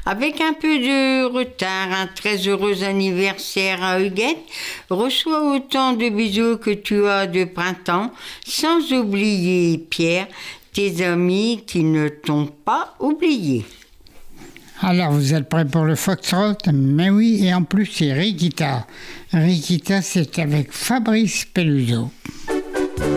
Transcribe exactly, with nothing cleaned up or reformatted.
Avec un peu de retard, un très heureux anniversaire à Huguette. Reçois autant de bisous que tu as de printemps, sans oublier Pierre, tes amis qui ne t'ont pas oublié. Alors, vous êtes prêts pour le foxtrot? Mais oui, et en plus, c'est Rikita. Rikita, c'est avec Fabrice Peluso.